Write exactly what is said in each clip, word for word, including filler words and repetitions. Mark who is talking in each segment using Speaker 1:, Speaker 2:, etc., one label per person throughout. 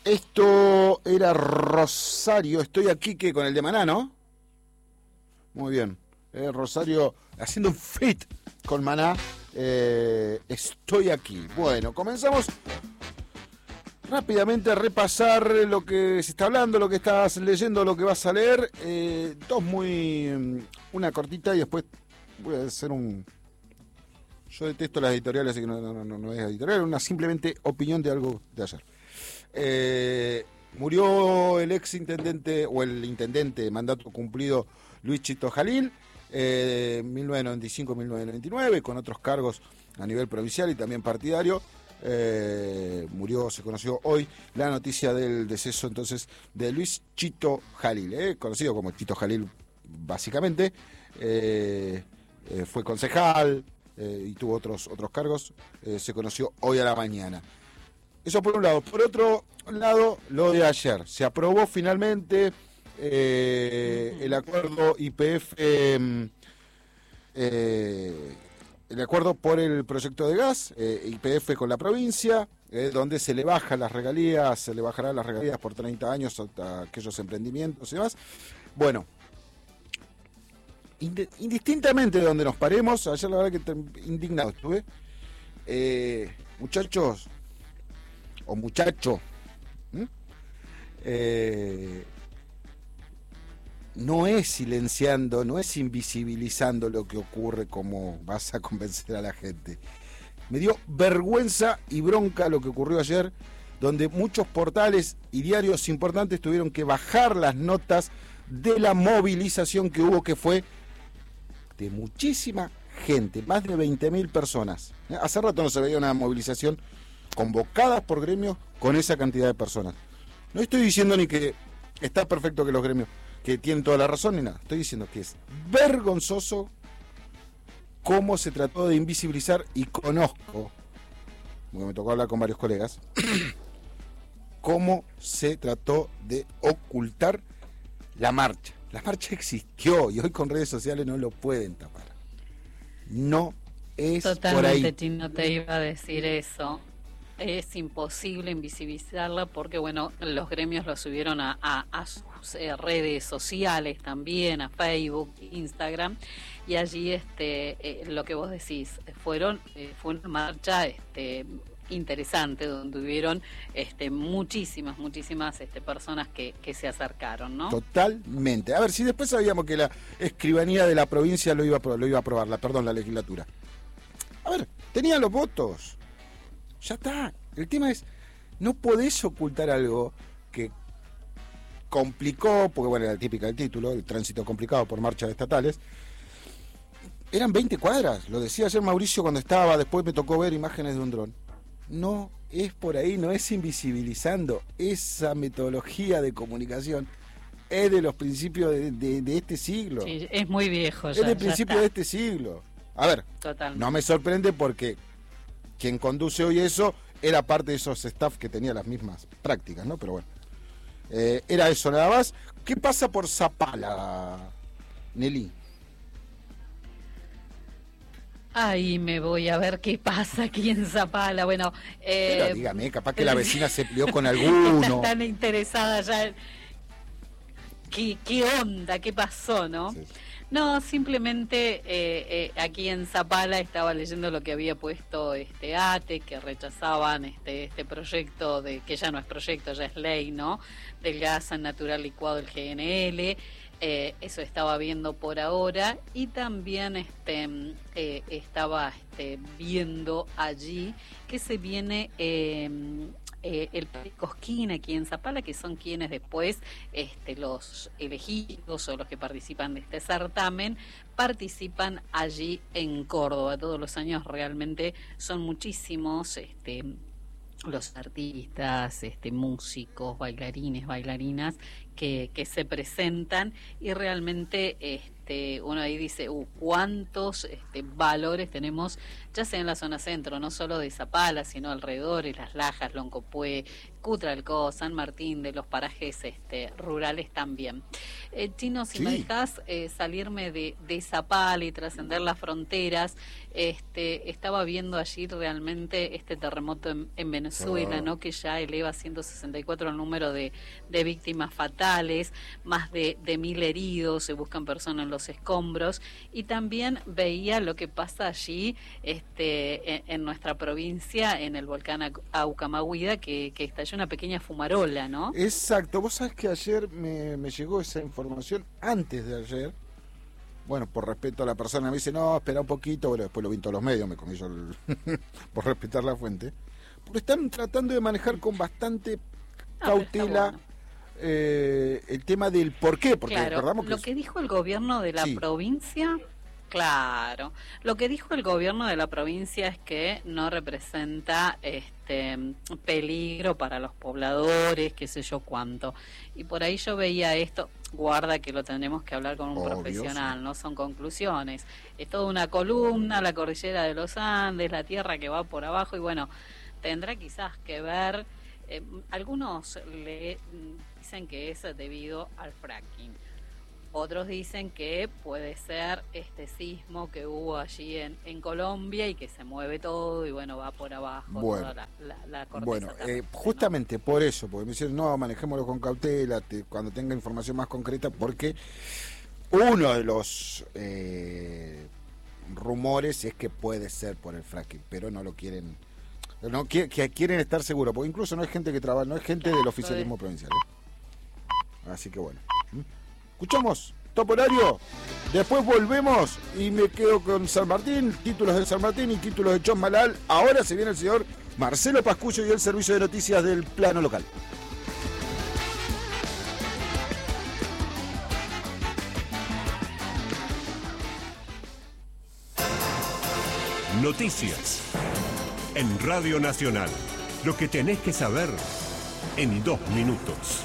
Speaker 1: Esto era Rosario, estoy aquí que con el de Maná, ¿no? Muy bien. Eh, Rosario haciendo un fit con Maná. Eh, estoy aquí. Bueno, comenzamos rápidamente a repasar lo que se está hablando, lo que estás leyendo, lo que vas a leer. Eh, dos muy... Una cortita y después voy a hacer un... Yo detesto las editoriales, así que no, no, no, no es editorial, una simplemente opinión de algo de ayer. Eh, murió el ex intendente o el intendente de mandato cumplido Luis Chito Jalil, eh, mil novecientos noventa y cinco a mil novecientos noventa y nueve, con otros cargos a nivel provincial y también partidario. Eh, murió, se conoció hoy la noticia del deceso entonces de Luis Chito Jalil, eh, conocido como Chito Jalil básicamente. Eh, eh, fue concejal eh, y tuvo otros, otros cargos. Eh, se conoció hoy a la mañana. Eso por un lado. Por otro lado, lo de ayer. Se aprobó finalmente eh, el acuerdo Y P F, eh, eh, el acuerdo por el proyecto de gas, eh, Y P F con la provincia, eh, donde se le baja las regalías, se le bajarán las regalías por treinta años a aquellos emprendimientos y demás. Bueno, indistintamente de donde nos paremos, ayer la verdad que indignado estuve. Eh, muchachos, o muchacho, eh, no es silenciando, no es invisibilizando lo que ocurre como vas a convencer a la gente. Me dio vergüenza y bronca lo que ocurrió ayer, donde muchos portales y diarios importantes tuvieron que bajar las notas de la movilización que hubo, que fue de muchísima gente, más de veinte mil personas. Hace rato no se veía una movilización convocadas por gremios con esa cantidad de personas. No estoy diciendo ni que está perfecto que los gremios, que tienen toda la razón, ni nada. Estoy diciendo que es vergonzoso cómo se trató de invisibilizar, y conozco, porque me tocó hablar con varios colegas, cómo se trató de ocultar la marcha. La marcha existió y hoy con redes sociales no lo pueden tapar. No es
Speaker 2: Totalmente,
Speaker 1: por ahí.
Speaker 2: Chino, te iba a decir eso. Es imposible invisibilizarla porque, bueno, los gremios lo subieron a, a, a sus eh, redes sociales también, a Facebook, Instagram, y allí este eh, lo que vos decís, fueron eh, fue una marcha este interesante, donde hubieron este muchísimas, muchísimas este, personas que, que se acercaron, ¿no?
Speaker 1: Totalmente. A ver, si después sabíamos que la escribanía de la provincia lo iba a, lo iba a aprobar, la, perdón, la legislatura. A ver, tenían los votos. Ya está. El tema es, no podés ocultar algo que complicó, porque bueno, era típica del título, el tránsito complicado por marchas estatales. Eran veinte cuadras, lo decía ayer Mauricio cuando estaba, después me tocó ver imágenes de un dron. No es por ahí, no es invisibilizando. Esa metodología de comunicación es de los principios de, de, de este siglo.
Speaker 2: Sí, es muy viejo ya.
Speaker 1: Es del principio de este siglo. A ver,
Speaker 2: Totalmente.
Speaker 1: No me sorprende porque quien conduce hoy eso era parte de esos staff que tenía las mismas prácticas, ¿no? Pero bueno, eh, era eso nada más. ¿Qué pasa por Zapala, Nelly?
Speaker 2: Ahí me voy a ver qué pasa aquí en Zapala. Bueno, eh,
Speaker 1: pero dígame, capaz que la vecina se peleó con alguno.
Speaker 2: Está tan interesada ya en ¿Qué, qué onda, qué pasó, ¿no? Sí. No, simplemente eh, eh, aquí en Zapala estaba leyendo lo que había puesto este A T E, que rechazaban este este proyecto, de que ya no es proyecto, ya es ley, ¿no? Del gas natural licuado, el G N L. Eh, eso estaba viendo por ahora, y también este eh, estaba este, viendo allí que se viene eh, eh, el Cosquín aquí en Zapala, que son quienes después este, los elegidos o los que participan de este certamen participan allí en Córdoba. Todos los años realmente son muchísimos este los artistas, este, músicos, bailarines, bailarinas que, que se presentan, y realmente este, uno ahí dice, uh, cuántos este, valores tenemos ya sea en la zona centro, no solo de Zapala, sino alrededor, y Las Lajas, Loncopué, Cutralcó, San Martín, de los parajes este, rurales también. Eh, Chino, si sí. me dejas eh, salirme de, de Zapala y trascender las fronteras, este, estaba viendo allí realmente este terremoto en, en Venezuela, oh. ¿no? Que ya eleva a ciento sesenta y cuatro el número de, de víctimas fatales, más de, de mil heridos, se buscan personas en los escombros, y también veía lo que pasa allí este, en, en nuestra provincia, en el volcán Aucamahuida, que, que estalló una pequeña fumarola, ¿no?
Speaker 1: Exacto, vos sabés que ayer me, me llegó esa información, antes de ayer, bueno, por respeto a la persona, me dice, no, espera un poquito, bueno, después lo vi en todos los medios, me comí yo el, por respetar la fuente, porque están tratando de manejar con bastante ah, cautela bueno. eh, el tema del por qué, porque
Speaker 2: claro,
Speaker 1: recordamos que
Speaker 2: lo que dijo el gobierno de la sí. provincia... Claro, lo que dijo el gobierno de la provincia es que no representa este peligro para los pobladores, qué sé yo cuánto. Y por ahí yo veía esto, guarda que lo tendremos que hablar con un Obvio, profesional, sí. no son conclusiones. Es toda una columna, la cordillera de los Andes, la tierra que va por abajo, y bueno, tendrá quizás que ver, eh, algunos le dicen que es debido al fracking. Otros dicen que puede ser este sismo que hubo allí en, en Colombia y que se mueve todo y bueno, va por abajo
Speaker 1: bueno,
Speaker 2: toda la, la, la corteza.
Speaker 1: Bueno,
Speaker 2: también,
Speaker 1: eh, justamente ¿no? por eso, porque me dicen, no, manejémoslo con cautela te, cuando tenga información más concreta, porque uno de los eh, rumores es que puede ser por el fracking, pero no lo quieren, no que, que quieren estar seguros, porque incluso no es gente que trabaja, no es gente claro, del oficialismo provincial. ¿eh? Así que bueno. Escuchamos Top Horario, después volvemos y me quedo con San Martín, títulos de San Martín y títulos de Chon Malal. Ahora se viene el señor Marcelo Pascuccio y el servicio de noticias del plano local.
Speaker 3: Noticias en Radio Nacional. Lo que tenés que saber en dos minutos.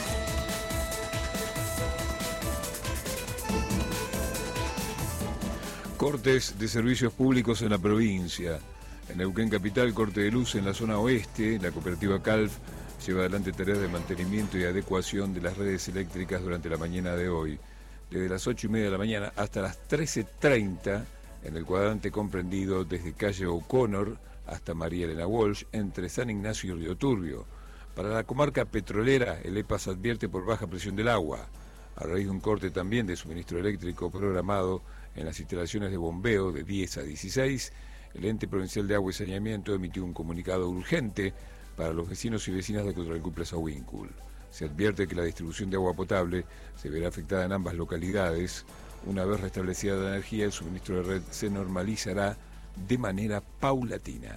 Speaker 4: Cortes de servicios públicos en la provincia. En Neuquén Capital, corte de luz en la zona oeste. La cooperativa Calf lleva adelante tareas de mantenimiento y adecuación de las redes eléctricas durante la mañana de hoy. Desde las ocho y media de la mañana hasta las trece treinta, en el cuadrante comprendido desde calle O'Connor hasta María Elena Walsh, entre San Ignacio y Río Turbio. Para la comarca petrolera, el E P A S advierte por baja presión del agua. A raíz de un corte también de suministro eléctrico programado en las instalaciones de bombeo de diez a dieciséis, el Ente Provincial de Agua y Saneamiento emitió un comunicado urgente para los vecinos y vecinas de Cutralcó y Plaza Winkul. Se advierte que la distribución de agua potable se verá afectada en ambas localidades. Una vez restablecida la energía, el suministro de red se normalizará de manera paulatina.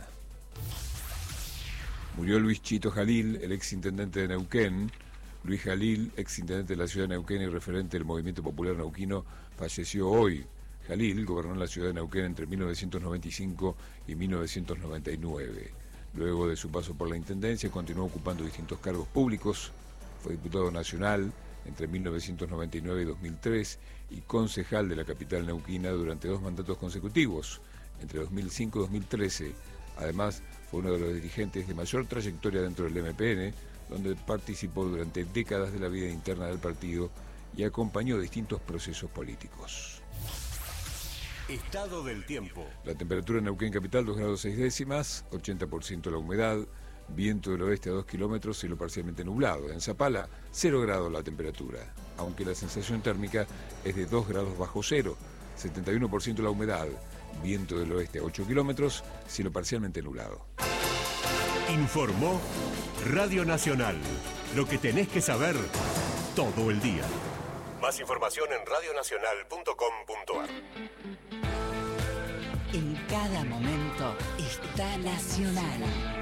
Speaker 4: Murió Luis Chito Jalil, el exintendente de Neuquén. Luis Jalil, exintendente de la ciudad de Neuquén y referente del movimiento popular neuquino, falleció hoy. Jalil gobernó en la ciudad de Neuquén entre mil novecientos noventa y cinco y mil novecientos noventa y nueve. Luego de su paso por la intendencia, continuó ocupando distintos cargos públicos. Fue diputado nacional entre mil novecientos noventa y nueve y dos mil tres y concejal de la capital neuquina durante dos mandatos consecutivos, entre dos mil cinco y dos mil trece. Además, fue uno de los dirigentes de mayor trayectoria dentro del M P N, donde participó durante décadas de la vida interna del partido y acompañó distintos procesos políticos.
Speaker 3: Estado del tiempo.
Speaker 4: La temperatura en Neuquén Capital, dos grados seis décimas, ochenta por ciento la humedad, viento del oeste a dos kilómetros, cielo parcialmente nublado. En Zapala, cero grados la temperatura, aunque la sensación térmica es de dos grados bajo cero, setenta y uno por ciento la humedad, viento del oeste a ocho kilómetros, cielo parcialmente nublado.
Speaker 3: Informó Radio Nacional. Lo que tenés que saber todo el día. Más información en radio nacional punto com punto a r.
Speaker 5: En cada momento está Nacional.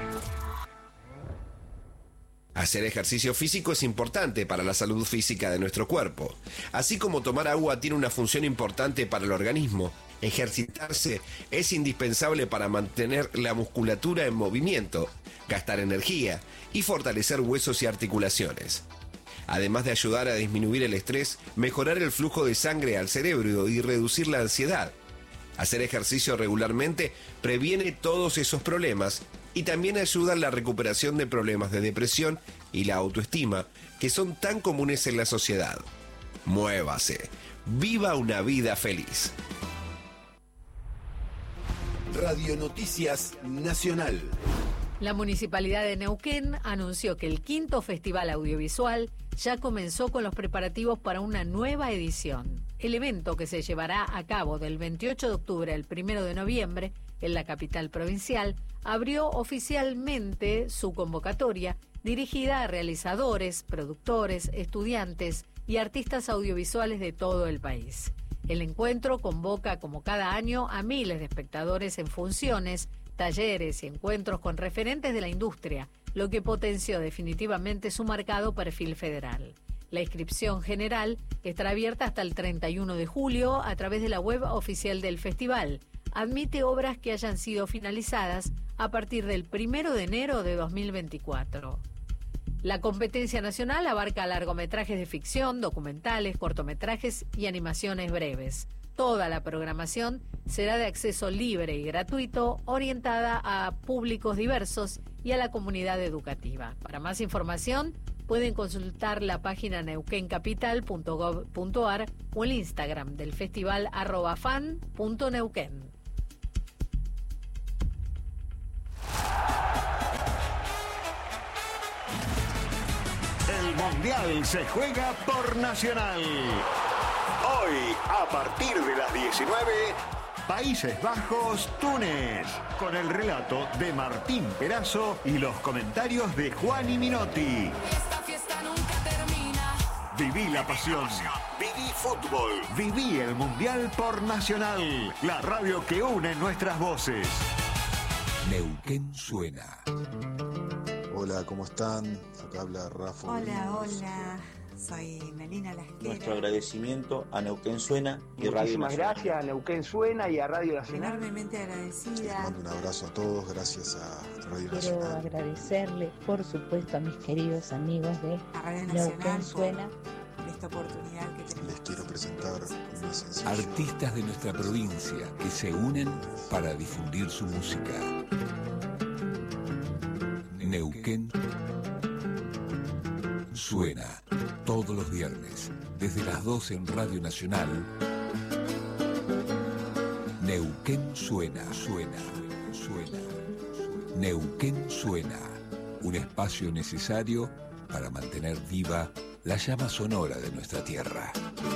Speaker 6: Hacer ejercicio físico es importante para la salud física de nuestro cuerpo. Así como tomar agua tiene una función importante para el organismo, ejercitarse es indispensable para mantener la musculatura en movimiento, gastar energía y fortalecer huesos y articulaciones. Además de ayudar a disminuir el estrés, mejorar el flujo de sangre al cerebro y reducir la ansiedad. Hacer ejercicio regularmente previene todos esos problemas y también ayuda en la recuperación de problemas de depresión y la autoestima, que son tan comunes en la sociedad. Muévase. Viva una vida feliz.
Speaker 3: Radio Noticias Nacional.
Speaker 7: La Municipalidad de Neuquén anunció que el quinto Festival Audiovisual ya comenzó con los preparativos para una nueva edición. El evento, que se llevará a cabo del veintiocho de octubre al primero de noviembre en la capital provincial, abrió oficialmente su convocatoria dirigida a realizadores, productores, estudiantes y artistas audiovisuales de todo el país. El encuentro convoca, como cada año, a miles de espectadores en funciones, talleres y encuentros con referentes de la industria, lo que potenció definitivamente su marcado perfil federal. La inscripción general estará abierta hasta el treinta y uno de julio a través de la web oficial del festival. Admite obras que hayan sido finalizadas a partir del primero de enero de dos mil veinticuatro. La competencia nacional abarca largometrajes de ficción, documentales, cortometrajes y animaciones breves. Toda la programación será de acceso libre y gratuito, orientada a públicos diversos y a la comunidad educativa. Para más información, pueden consultar la página neuquén capital punto gob punto ar o el Instagram del festival arroba fan punto neuquén.
Speaker 8: El Mundial se juega por Nacional. Hoy, a partir de las diecinueve, Países Bajos, Túnez, con el relato de Martín Perazo y los comentarios de Juan Minotti.
Speaker 9: Esta fiesta nunca termina.
Speaker 8: Viví la pasión, viví fútbol, viví el Mundial por Nacional, la radio que une nuestras voces.
Speaker 3: Neuquén suena.
Speaker 10: Hola, ¿cómo están? Acá habla Rafa.
Speaker 11: Hola, hola. Soy Melina Lasquera.
Speaker 12: Nuestro agradecimiento a Neuquén Suena y Radio Nacional.
Speaker 13: Muchísimas gracias a Neuquén Suena y a Radio Nacional.
Speaker 11: Enormemente agradecida.
Speaker 10: Les mando un abrazo a todos, gracias a Radio
Speaker 14: Quiero
Speaker 10: Nacional.
Speaker 14: Quiero agradecerle, por supuesto, a mis queridos amigos de Neuquén Suena.
Speaker 11: Por esta oportunidad que tenemos.
Speaker 10: Les quiero presentar un sencillo.
Speaker 3: Artistas de nuestra provincia que se unen para difundir su música. Neuquén Suena, todos los viernes, desde las doce en Radio Nacional. Neuquén Suena, suena, suena. Neuquén Suena, un espacio necesario para mantener viva la llama sonora de nuestra tierra.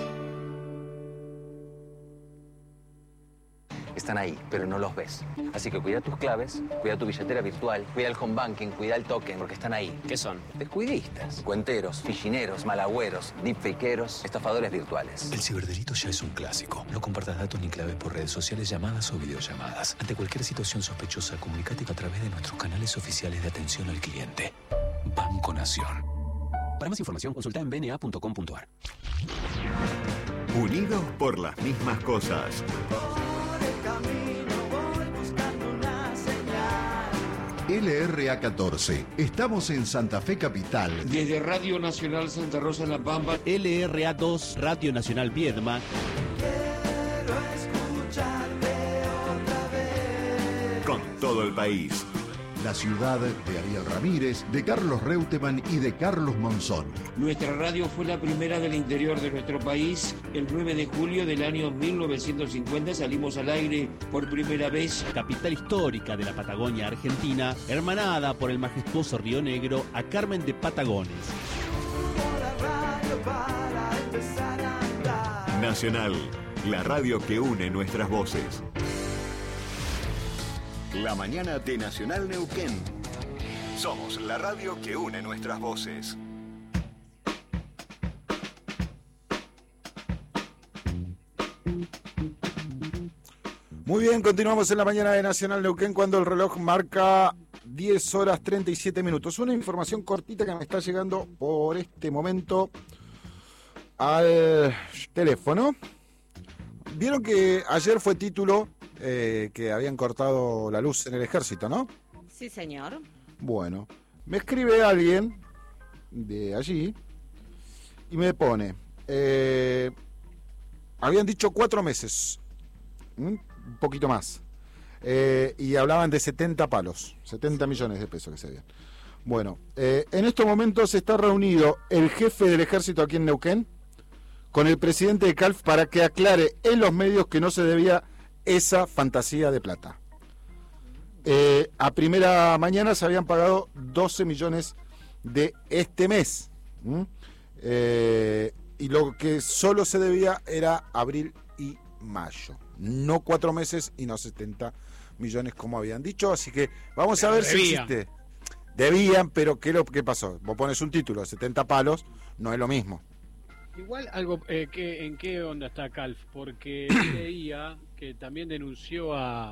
Speaker 15: Están ahí, pero no los ves. Así que cuida tus claves, cuida tu billetera virtual, cuida el home banking, cuida el token, porque están ahí.
Speaker 16: ¿Qué son?
Speaker 15: Descuidistas, cuenteros, fichineros, malagüeros, deepfakeros, estafadores virtuales.
Speaker 16: El ciberdelito ya es un clásico. No compartas datos ni claves por redes sociales, llamadas o videollamadas. Ante cualquier situación sospechosa, comunícate a través de nuestros canales oficiales de atención al cliente. Banco Nación. Para más información, consulta en b n a punto com punto ar.
Speaker 8: Unidos por las mismas cosas.
Speaker 17: L R A catorce. Estamos en Santa Fe Capital.
Speaker 18: Desde Radio Nacional Santa Rosa en La Pampa.
Speaker 19: L R A dos, Radio Nacional Viedma.
Speaker 9: Quiero escucharte otra vez.
Speaker 8: Con todo el país.
Speaker 17: La ciudad de Ariel Ramírez, de Carlos Reutemann y de Carlos Monzón.
Speaker 18: Nuestra radio fue la primera del interior de nuestro país. El nueve de julio del año mil novecientos cincuenta salimos al aire por primera vez.
Speaker 19: Capital histórica de la Patagonia Argentina, hermanada por el majestuoso Río Negro a Carmen de Patagones.
Speaker 8: Nacional, la radio que une nuestras voces. La mañana de Nacional Neuquén. Somos la radio que une nuestras voces.
Speaker 1: Muy bien, continuamos en la mañana de Nacional Neuquén cuando el reloj marca diez horas treinta y siete minutos. Una información cortita que me está llegando por este momento al teléfono. Vieron que ayer fue título eh, que habían cortado la luz en el ejército, ¿no?
Speaker 2: Sí, señor.
Speaker 1: Bueno, me escribe alguien de allí y me pone, eh, habían dicho cuatro meses. ¿Mm? un poquito más. Eh, y hablaban de setenta palos, setenta millones de pesos que se habían. Bueno, eh, en estos momentos está reunido el jefe del ejército aquí en Neuquén con el presidente de Calf para que aclare en los medios que no se debía esa fantasía de plata. Eh, a primera mañana se habían pagado doce millones de este mes. ¿Mm? Eh, y lo que solo se debía era abril y mayo. No cuatro meses y no setenta millones como habían dicho. Así que vamos a ver si existe. Debían, pero ¿qué, lo, ¿qué pasó? Vos pones un título, setenta palos, no es lo mismo.
Speaker 20: Igual algo, eh, que, ¿en qué onda está Calf? Porque leía que también denunció a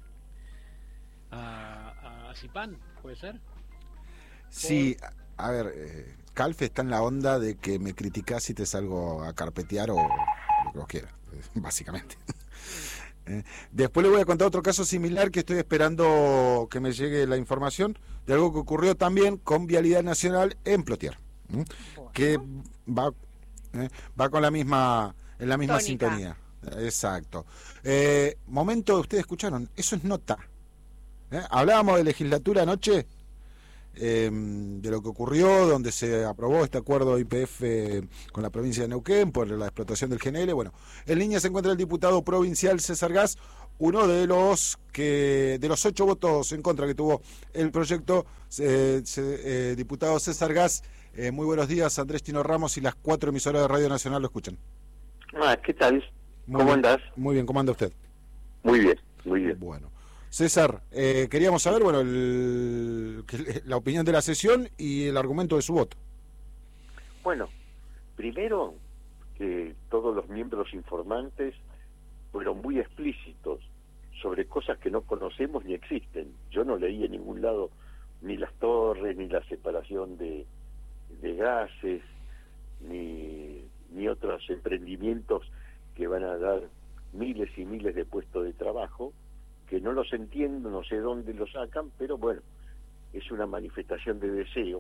Speaker 20: a, a Cipán, ¿puede ser?
Speaker 1: Sí, a ver, eh, Calf está en la onda de que me criticás si te salgo a carpetear o lo que vos quieras, básicamente. Eh, después le voy a contar otro caso similar que estoy esperando que me llegue la información de algo que ocurrió también con Vialidad Nacional en Plotier, ¿m? que va eh, va con la misma en la misma
Speaker 21: Tónica.
Speaker 1: sintonía. Exacto. Eh, momento, ustedes escucharon, eso es nota. ¿Eh? Hablábamos de legislatura anoche, eh, de lo que ocurrió, donde se aprobó este acuerdo I P F con la provincia de Neuquén por la explotación del G N L. Bueno, en línea se encuentra el diputado provincial César Gas, uno de los que de los ocho votos en contra que tuvo el proyecto. Eh, se, eh, diputado César Gas, eh, muy buenos días. Andrés Tino Ramos y las cuatro emisoras de Radio Nacional lo escuchan.
Speaker 22: Ah, ¿qué tal?
Speaker 1: Muy
Speaker 22: ¿Cómo
Speaker 1: bien,
Speaker 22: andás?
Speaker 1: Muy bien, ¿cómo anda usted?
Speaker 22: Muy bien, muy bien.
Speaker 1: Bueno, César, eh, queríamos saber, bueno, el, que- la opinión de la sesión y el argumento de su voto.
Speaker 22: Bueno, primero que todos los miembros informantes fueron muy explícitos sobre cosas que no conocemos ni existen. Yo no leí en ningún lado ni las torres, ni la separación de, de gases, ni, ni otros emprendimientos que van a dar miles y miles de puestos de trabajo, que no los entiendo, no sé dónde los sacan, pero bueno, es una manifestación de deseo.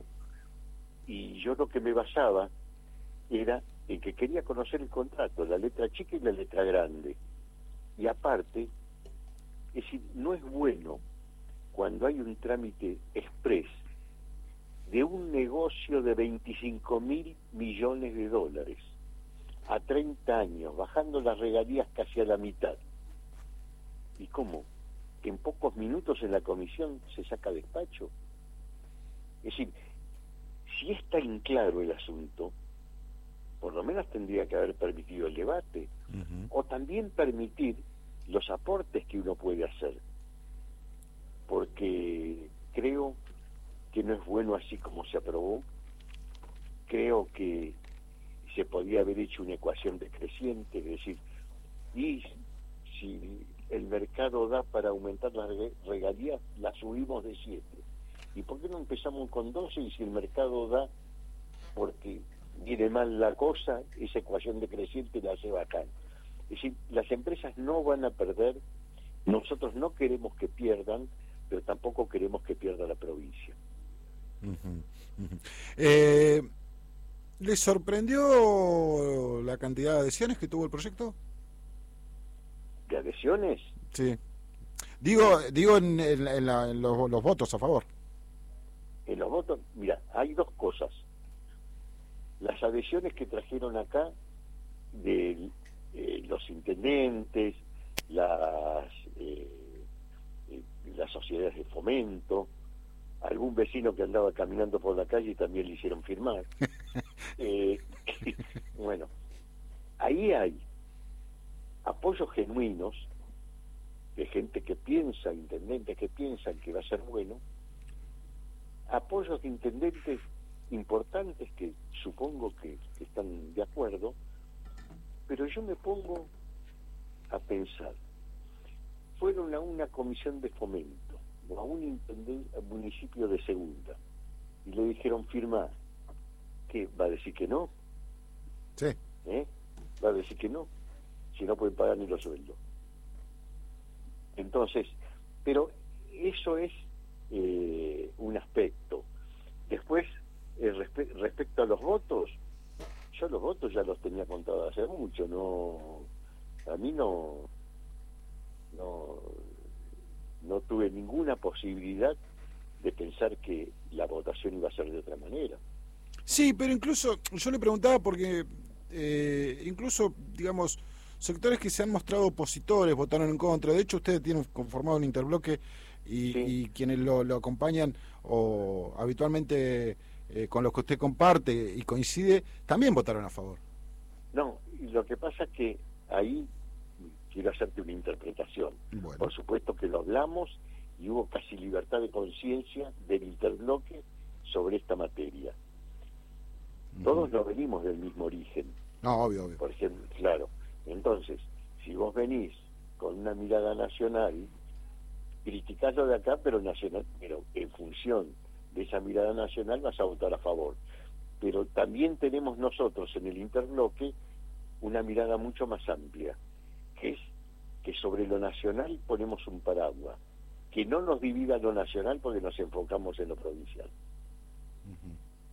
Speaker 22: Y yo lo que me basaba era en que quería conocer el contrato, la letra chica y la letra grande. Y aparte, es decir, no es bueno cuando hay un trámite express de un negocio de veinticinco mil millones de dólares a treinta años, bajando las regalías casi a la mitad. ¿Y cómo? Que en pocos minutos en la comisión se saca despacho. Es decir, si es tan claro el asunto, por lo menos tendría que haber permitido el debate, o también permitir los aportes que uno puede hacer, porque creo que no es bueno así como se aprobó. Creo que se podía haber hecho una ecuación decreciente, es decir, y si el mercado da para aumentar las reg- regalías, las subimos de siete. ¿Y por qué no empezamos con doce? Y si el mercado da porque viene mal la cosa, esa ecuación decreciente la hace bajar. Es decir, las empresas no van a perder, nosotros no queremos que pierdan, pero tampoco queremos que pierda la provincia.
Speaker 1: Ujú, ujú. Eh, ¿Le sorprendió la cantidad de adhesiones que tuvo el proyecto?
Speaker 22: ¿De adhesiones?
Speaker 1: Sí. Digo, digo en, en- en la- en los, los votos a favor.
Speaker 22: En los votos, mira, hay dos cosas. Las adhesiones que trajeron acá de eh, los intendentes, las eh, eh, las sociedades de fomento, algún vecino que andaba caminando por la calle y también le hicieron firmar. Eh, bueno, ahí hay apoyos genuinos de gente que piensa, intendentes que piensan que va a ser bueno, apoyos de intendentes importantes que supongo que, que están de acuerdo, pero yo me pongo a pensar, fueron a una comisión de fomento o a un intendente, a un municipio de segunda y le dijeron firmar, ¿qué? ¿Va a decir que no?
Speaker 1: Sí.
Speaker 22: ¿Eh? ¿Va a decir que no? Si no pueden pagar ni los sueldos. Entonces, pero eso es eh, un aspecto. Después, eh, respe- respecto a los votos, yo los votos ya los tenía contados hace mucho, no, a mí no, no, tuve ninguna posibilidad de pensar que la votación iba a ser de otra manera.
Speaker 1: Sí, pero incluso, yo le preguntaba porque, eh, incluso, digamos, sectores que se han mostrado opositores votaron en contra. De hecho, ustedes tienen conformado un interbloque y, sí. y quienes lo, lo acompañan o habitualmente eh, con los que usted comparte y coincide, también votaron a favor.
Speaker 22: No, y lo que pasa es que ahí quiero hacerte una interpretación. Bueno. Por supuesto que lo hablamos y hubo casi libertad de conciencia del interbloque sobre esta materia. Uh-huh. Todos no venimos del mismo origen.
Speaker 1: No, obvio, obvio.
Speaker 22: Por ejemplo, claro. Entonces, si vos venís con una mirada nacional, criticás lo de acá, pero nacional, pero en función de esa mirada nacional vas a votar a favor. Pero también tenemos nosotros en el interbloque una mirada mucho más amplia, que es que sobre lo nacional ponemos un paraguas, que no nos divida lo nacional porque nos enfocamos en lo provincial.
Speaker 1: Uh-huh.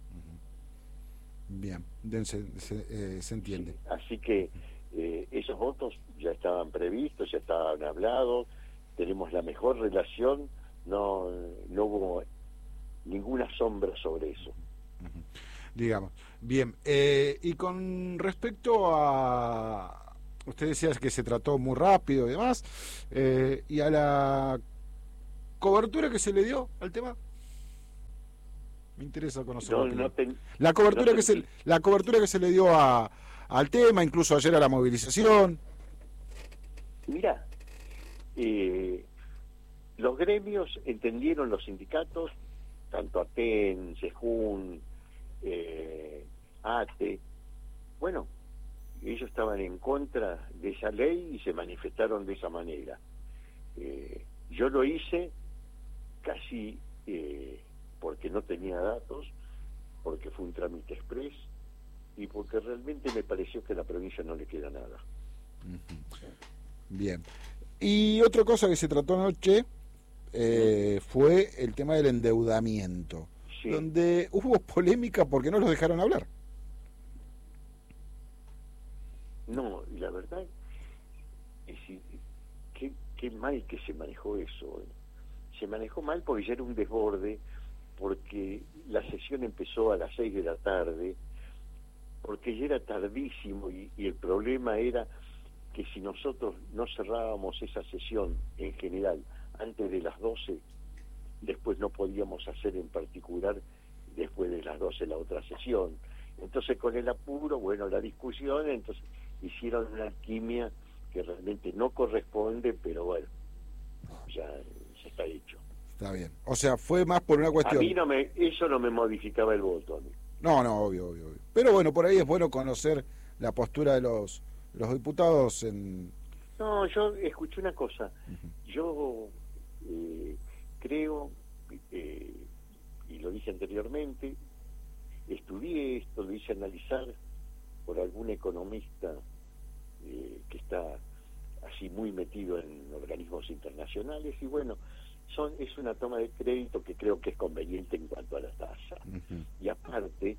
Speaker 1: Uh-huh. Bien, se, se, eh, se entiende.
Speaker 22: Sí, así que eh, esos votos ya estaban previstos, ya estaban hablados, tenemos la mejor relación, no, no hubo ninguna sombra sobre eso.
Speaker 1: Uh-huh. Digamos, bien, eh, y con respecto a, usted decía que se trató muy rápido y demás, eh, y a la cobertura que se le dio al tema, me interesa conocer
Speaker 22: no,
Speaker 1: la,
Speaker 22: no ten,
Speaker 1: la cobertura
Speaker 22: no
Speaker 1: que se la cobertura que se le dio a, al tema, incluso ayer a la movilización.
Speaker 22: Mira, eh, los gremios entendieron, los sindicatos, tanto ATEN, SEJUN, eh, ATE, bueno, ellos estaban en contra de esa ley y se manifestaron de esa manera. Eh, yo lo hice casi eh, porque no tenía datos, porque fue un trámite express y porque realmente me pareció que a la provincia no le queda nada.
Speaker 1: Uh-huh. Bien. Y otra cosa que se trató anoche eh, fue el tema del endeudamiento, sí. donde hubo polémica porque no los dejaron hablar.
Speaker 22: No, y la verdad es que qué mal que se manejó eso. ¿eh? Se manejó mal porque ya era un desborde, porque la sesión empezó a las seis de la tarde, porque ya era tardísimo y, y el problema era que si nosotros no cerrábamos esa sesión en general antes de las doce, después no podíamos hacer en particular después de las doce la otra sesión. Entonces con el apuro, bueno, la discusión, entonces hicieron una alquimia que realmente no corresponde, pero bueno, ya, ya está hecho.
Speaker 1: Está bien. O sea, fue más por una cuestión...
Speaker 22: A mí no me, eso no me modificaba el voto. A mí.
Speaker 1: No, no, obvio, obvio, obvio. Pero bueno, por ahí es bueno conocer la postura de los, los diputados en...
Speaker 22: No, yo escuché una cosa. Uh-huh. Yo eh, creo, eh, y lo dije anteriormente, estudié esto, lo hice analizar por algún economista eh, que está así muy metido en organismos internacionales, y bueno, son es una toma de crédito que creo que es conveniente en cuanto a la tasa. Uh-huh. Y aparte,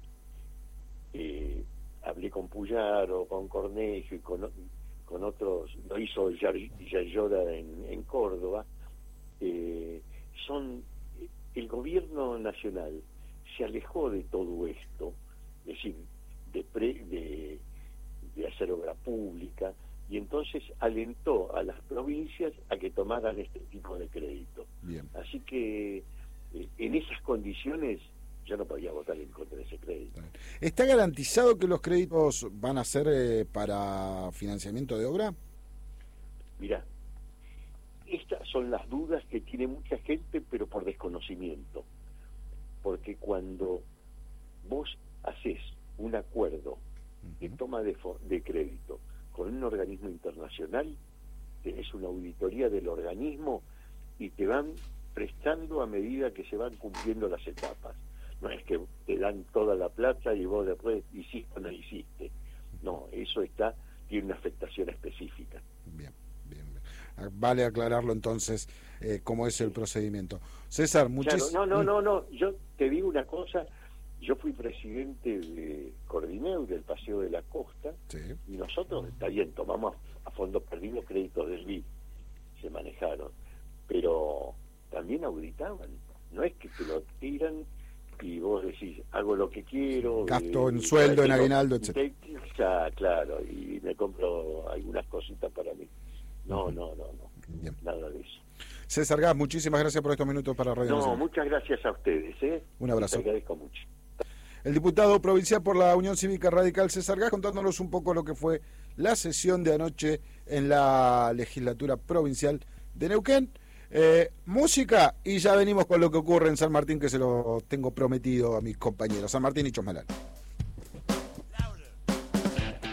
Speaker 22: eh, hablé con Puyaro, con Cornejo y con, con otros, lo hizo Yayora en, en Córdoba, eh, son el gobierno nacional se alejó de todo esto, es decir, de, pre, de, de hacer obra pública, y entonces alentó a las provincias a que tomaran este tipo de crédito.
Speaker 1: Bien.
Speaker 22: Así que eh, en esas condiciones yo no podía votar en contra de ese crédito.
Speaker 1: ¿Está garantizado que los créditos van a ser eh, para financiamiento de obra?
Speaker 22: Mirá, estas son las dudas que tiene mucha gente, pero por desconocimiento. Porque cuando vos haces un acuerdo uh-huh. de toma de, de crédito con un organismo internacional, tenés una auditoría del organismo y te van prestando a medida que se van cumpliendo las etapas. No es que te dan toda la plata y vos después hiciste o no hiciste. No, eso está tiene una afectación específica.
Speaker 1: Bien, bien, bien. Vale aclararlo entonces, eh, cómo es el procedimiento. César, muchísimas...
Speaker 22: Claro, no, no, no, no, yo te digo una cosa, yo fui presidente de Cordineu, del Paseo de la Costa,
Speaker 1: sí.
Speaker 22: y nosotros, está bien, tomamos a fondo perdido créditos del B I D, se manejaron, pero también auditaban. No es que te lo tiran y vos decís, hago lo que quiero.
Speaker 1: Gasto
Speaker 22: eh,
Speaker 1: en sueldo, en
Speaker 22: tengo-
Speaker 1: aguinaldo, etcétera.
Speaker 22: te- Ya, claro, y me compro algunas cositas para mí. No, no, no, no.
Speaker 1: Bien.
Speaker 22: Nada de eso.
Speaker 1: César Gas, muchísimas gracias por estos minutos para Radio
Speaker 22: No,
Speaker 1: Nacional.
Speaker 22: muchas gracias a ustedes, ¿eh?
Speaker 1: Un abrazo.
Speaker 22: Te agradezco mucho.
Speaker 1: El diputado provincial por la Unión Cívica Radical, César Gas, contándonos un poco lo que fue la sesión de anoche en la legislatura provincial de Neuquén. Eh, música, y ya venimos con lo que ocurre en San Martín, que se lo tengo prometido a mis compañeros. San Martín y Chosmalal.